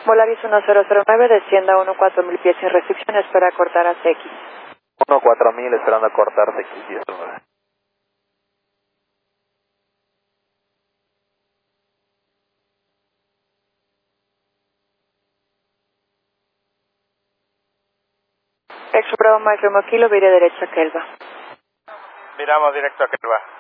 Volaris 1009, descienda 14000 pies sin restricciones para cortar a CX. 14000 esperando a cortar CX19. Exo Bravo Mike Loma Kilo, vire derecha a Kelva. Miramos directo a Kelva.